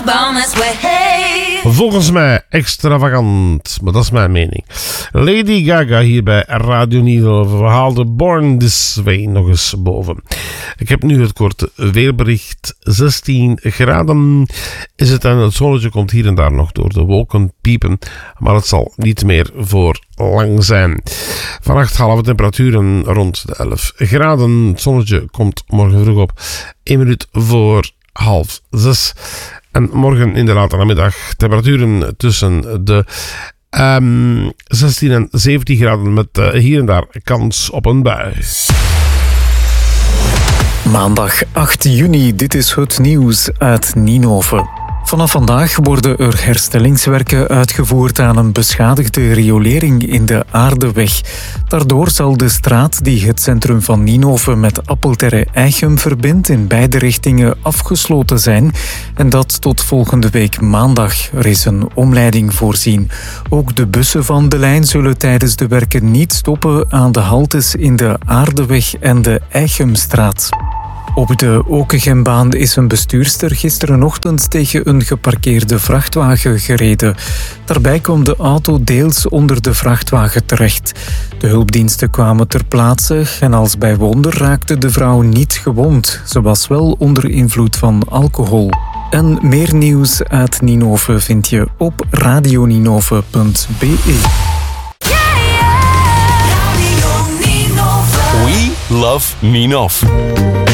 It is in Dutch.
born this way. Hey. Volgens mij extravagant, maar dat is mijn mening. Lady Gaga hier bij Radio Nido haalde Born This Way nog eens boven. Ik heb nu het korte weerbericht. 16 graden is het en het zonnetje komt hier en daar nog door de wolken piepen, maar het zal niet meer voor lang zijn. Vannacht halen we temperaturen rond de 11 graden. Het zonnetje komt morgen vroeg op 1 minuut voor 5:30. En morgen in de late namiddag temperaturen tussen de 16 en 17 graden met hier en daar kans op een bui. Maandag 8 juni, dit is het nieuws uit Ninove. Vanaf vandaag worden er herstellingswerken uitgevoerd aan een beschadigde riolering in de Aardeweg. Daardoor zal de straat die het centrum van Ninove met Appelterre-Eichem verbindt in beide richtingen afgesloten zijn. En dat tot volgende week maandag. Er is een omleiding voorzien. Ook de bussen van de lijn zullen tijdens de werken niet stoppen aan de haltes in de Aardeweg en de Eichemstraat. Op de Okegembaan is een bestuurster gisterenochtend tegen een geparkeerde vrachtwagen gereden. Daarbij kwam de auto deels onder de vrachtwagen terecht. De hulpdiensten kwamen ter plaatse en als bij wonder raakte de vrouw niet gewond. Ze was wel onder invloed van alcohol. En meer nieuws uit Ninove vind je op radioninove.be. We love Ninove.